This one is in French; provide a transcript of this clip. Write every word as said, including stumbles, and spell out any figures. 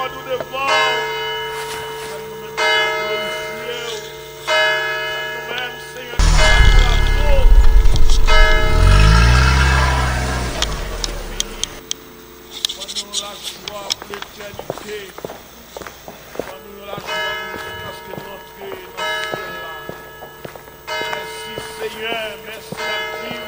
Seigneur, nous devons. Nous-mêmes, Seigneur, nous la joie pour l'éternité. Nous la joie parce que notre dans ce ciel-là. Merci Seigneur, merci à Dieu.